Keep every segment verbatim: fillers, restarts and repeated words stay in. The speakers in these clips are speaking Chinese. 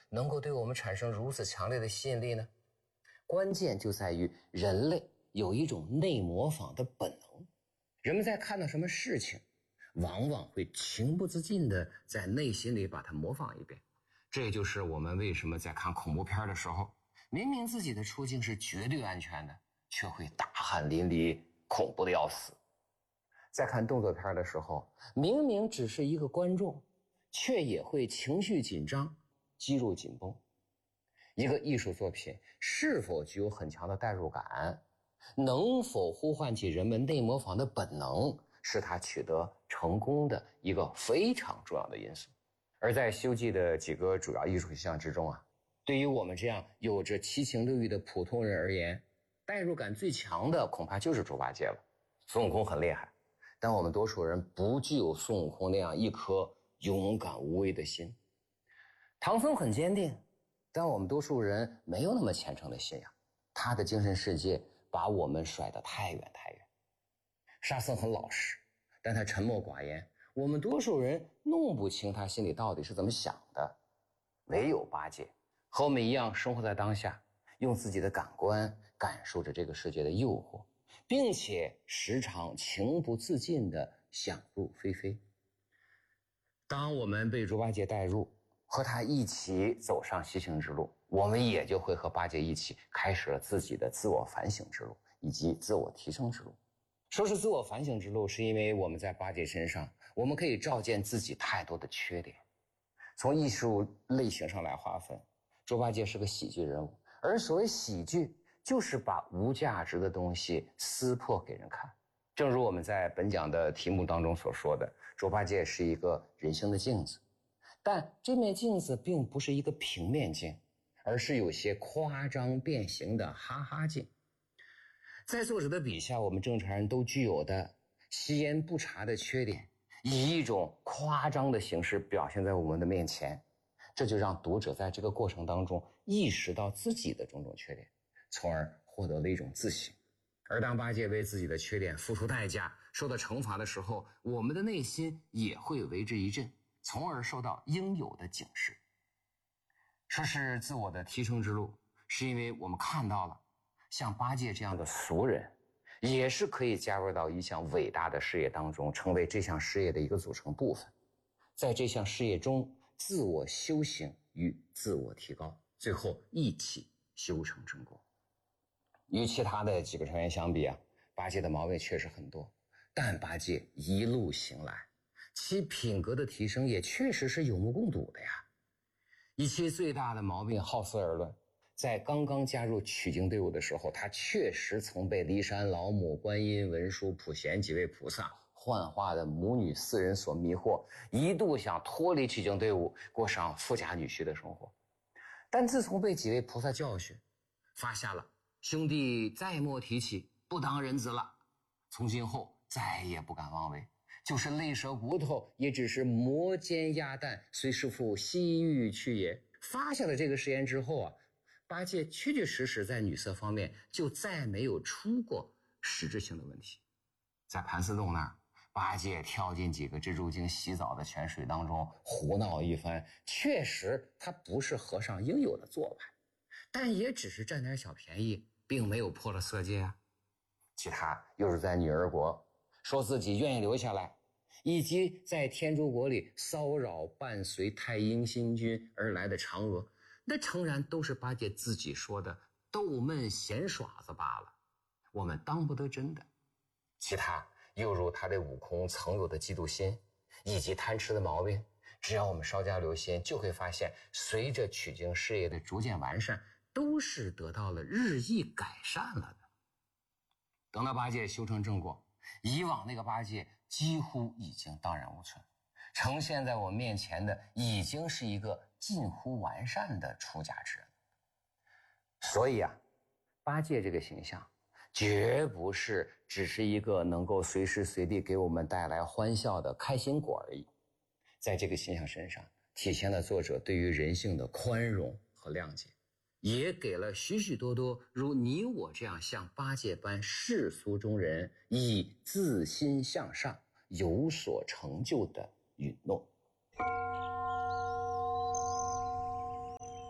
能够对我们产生如此强烈的吸引力呢？关键就在于人类有一种内模仿的本能，人们在看到什么事情，往往会情不自禁地在内心里把它模仿一遍。这也就是我们为什么在看恐怖片的时候，明明自己的处境是绝对安全的，却会大汗淋漓，恐怖的要死。在看动作片的时候，明明只是一个观众，却也会情绪紧张，肌肉紧绷。一个艺术作品是否具有很强的代入感，能否呼唤起人们内模仿的本能，是它取得成功的一个非常重要的因素。而在《西游记》的几个主要艺术形象之中啊，对于我们这样有着七情六欲的普通人而言，代入感最强的恐怕就是猪八戒了。孙悟空很厉害，但我们多数人不具有孙悟空那样一颗勇敢无畏的心。唐僧很坚定，但我们多数人没有那么虔诚的信仰，他的精神世界把我们甩得太远太远。沙僧很老实，但他沉默寡言，我们多数人弄不清他心里到底是怎么想的。唯有八戒和我们一样生活在当下，用自己的感官感受着这个世界的诱惑，并且时常情不自禁地想入非非。当我们被猪八戒带入，和他一起走上西行之路，我们也就会和八戒一起开始了自己的自我反省之路以及自我提升之路。说是自我反省之路，是因为我们在八戒身上，我们可以照见自己太多的缺点。从艺术类型上来划分，猪八戒是个喜剧人物，而所谓喜剧，就是把无价值的东西撕破给人看。正如我们在本讲的题目当中所说的，猪八戒是一个人性的镜子，但这面镜子并不是一个平面镜，而是有些夸张变形的哈哈镜。在作者的笔下，我们正常人都具有的吸烟不查的缺点，以一种夸张的形式表现在我们的面前，这就让读者在这个过程当中意识到自己的种种缺点，从而获得了一种自省。而当八戒为自己的缺点付出代价，受到惩罚的时候，我们的内心也会为之一振，从而受到应有的警示。说是自我的提升之路，是因为我们看到了像八戒这样的俗人，也是可以加入到一项伟大的事业当中，成为这项事业的一个组成部分。在这项事业中，自我修行与自我提高，最后一起修成正果。与其他的几个成员相比啊，八戒的毛病确实很多，但八戒一路行来，其品格的提升也确实是有目共睹的呀。以其最大的毛病好色而论，在刚刚加入取经队伍的时候，他确实曾被骊山老母、观音、文殊、普贤几位菩萨幻化的母女四人所迷惑，一度想脱离取经队伍，过上富家女婿的生活。但自从被几位菩萨教训，发下了兄弟再莫提起，不当人子了，从今后再也不敢妄为，就是累折骨头，也只是磨尖鸭蛋，随师父西域去也。发下了这个誓言之后啊，八戒确确实实在女色方面就再没有出过实质性的问题。在盘丝洞那儿，八戒跳进几个蜘蛛精洗澡的泉水当中胡闹一番，确实他不是和尚应有的做派，但也只是占点小便宜，并没有破了色戒啊。其他又是在女儿国说自己愿意留下来，以及在天竺国里骚扰伴随太阴星君而来的嫦娥，那诚然都是八戒自己说的逗闷闲耍子罢了，我们当不得真的。其他又如他对悟空曾有的嫉妒心以及贪吃的毛病，只要我们稍加留心，就会发现随着取经事业的逐渐完善，都是得到了日益改善了的。等到八戒修成正果，以往那个八戒几乎已经荡然无存，呈现在我面前的已经是一个近乎完善的出家之人。所以啊，八戒这个形象绝不是只是一个能够随时随地给我们带来欢笑的开心果而已。在这个形象身上体现了作者对于人性的宽容和谅解，也给了许许多多如你我这样像八戒般世俗中人以自心向上有所成就的允诺。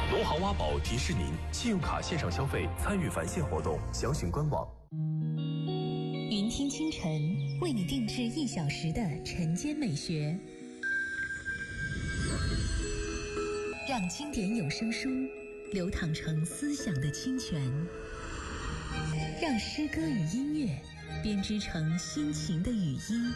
农行挖宝提示您：信用卡线上消费参与返现活动，详询官网。 云听清晨为你定制一小时的晨间美学，让经典有声书流淌成思想的清泉，让诗歌与音乐编织成心情的语音，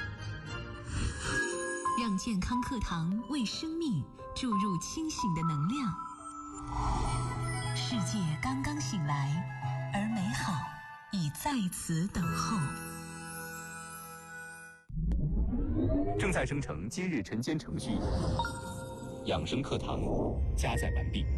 让健康课堂为生命注入清醒的能量。世界刚刚醒来，而美好已在此等候。 正在生成今日晨间程序，养生课堂加载完毕。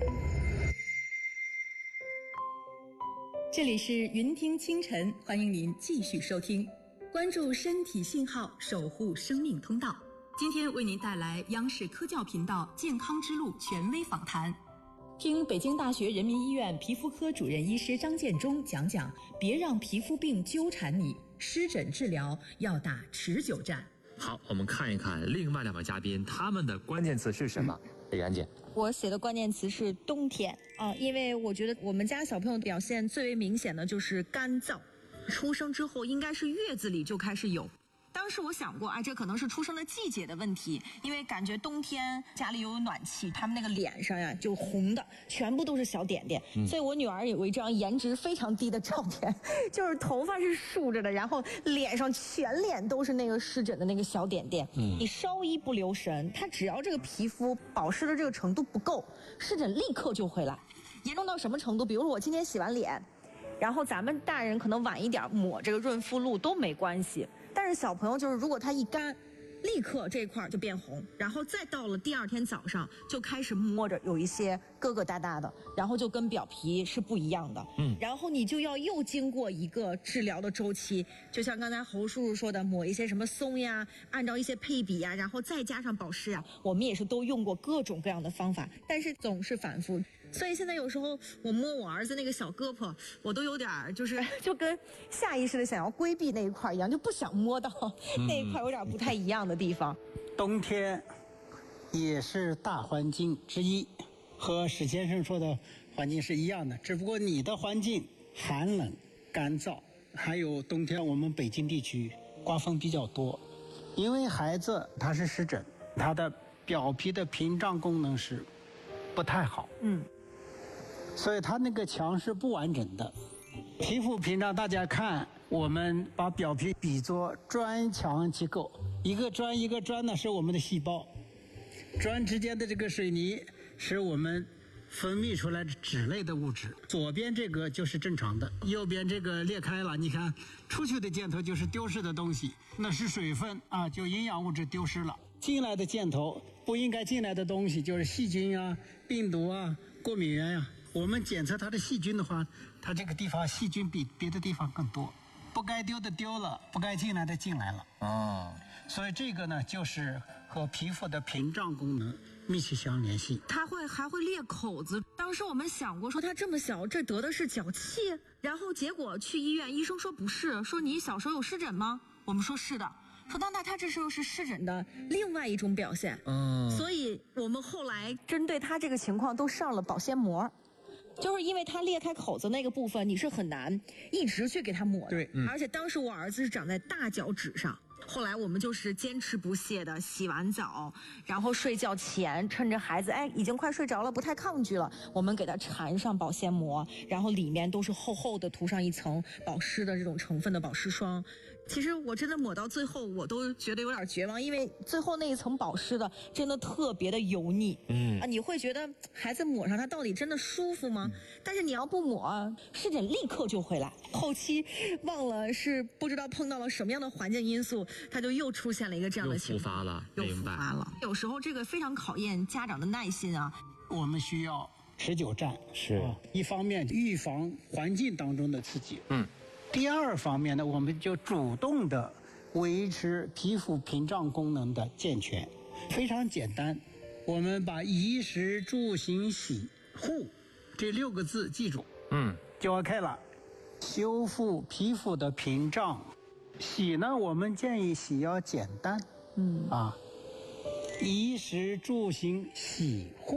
这里是云听清晨，欢迎您继续收听，关注身体信号，守护生命通道。今天为您带来央视科教频道健康之路权威访谈，听北京大学人民医院皮肤科主任医师张建中讲讲，别让皮肤病纠缠你，湿疹治疗要打持久战。 好，我们看一看另外两位嘉宾他们的关键词是什么。李媛姐， 我写的关键词是冬天啊，因为我觉得我们家小朋友表现最为明显的就是干燥，出生之后应该是月子里就开始有。当时我想过，哎，这可能是出生的季节的问题，因为感觉冬天家里有暖气，他们那个脸上呀就红的，全部都是小点点。嗯、所以我女儿有一张颜值非常低的照片，就是头发是竖着的，然后脸上全脸都是那个湿疹的那个小点点。嗯，你稍一不留神，她只要这个皮肤保湿的这个程度不够，湿疹立刻就会来。严重到什么程度？比如说我今天洗完脸，然后咱们大人可能晚一点抹这个润肤露都没关系。但是小朋友就是，如果他一干，立刻这块就变红，然后再到了第二天早上就开始摸着有一些疙疙瘩瘩的，然后就跟表皮是不一样的。嗯，然后你就要又经过一个治疗的周期，就像刚才侯叔叔说的，抹一些什么松呀，按照一些配比呀，然后再加上保湿啊，我们也是都用过各种各样的方法，但是总是反复。所以现在有时候我摸我儿子那个小胳膊，我都有点就是就跟下意识的想要规避那一块一样，就不想摸到那一块有点不太一样的地方。 冬天也是大环境之一，和史先生说的环境是一样的，只不过你的环境寒冷、干燥，还有冬天我们北京地区刮风比较多，因为孩子他是湿疹，他的表皮的屏障功能是不太好。嗯。所以它那个墙是不完整的，皮肤屏障大家看，我们把表皮比作砖墙结构，一个砖一个砖呢是我们的细胞，砖之间的这个水泥是我们分泌出来的脂类的物质，左边这个就是正常的，右边这个裂开了，你看出去的箭头就是丢失的东西，那是水分啊，就营养物质丢失了，进来的箭头不应该进来的东西就是细菌啊、病毒啊、过敏源呀、啊。我们检测它的细菌的话，它这个地方细菌比别的地方更多，不该丢的丢了，不该进来的进来了。哦，所以这个呢，就是和皮肤的屏障功能密切相联系。 它会还会裂口子。当时我们想过说它这么小，这得的是脚气，然后结果去医院，医生说不是，说你小时候有湿疹吗？我们说是的。说那那他这时候是湿疹的另外一种表现。嗯，所以我们后来针对他这个情况都上了保鲜膜。就是因为它裂开口子那个部分，你是很难一直去给它抹的。 对， 嗯、而且当时我儿子是长在大脚趾上，后来我们就是坚持不懈的洗完澡，然后睡觉前趁着孩子哎已经快睡着了，不太抗拒了，我们给他缠上保鲜膜，然后里面都是厚厚的涂上一层保湿的这种成分的保湿霜。其实我真的抹到最后，我都觉得有点绝望，因为最后那一层保湿的真的特别的油腻。嗯啊，你会觉得孩子抹上它到底真的舒服吗？嗯、但是你要不抹，湿疹立刻就会来。后期忘了是不知道碰到了什么样的环境因素，它就又出现了一个这样的情况， 又复发了， 又复发了。有时候这个非常考验家长的耐心啊。 我们需要持久战， 是、 啊、一方面预防环境当中的刺激。嗯。第二方面呢，我们就主动的维持皮肤屏障功能的健全，非常简单。我们把衣食住行洗护这六个字记住，嗯，就 OK 了。修复皮肤的屏障，洗呢，我们建议洗要简单，嗯啊，衣食住行洗护。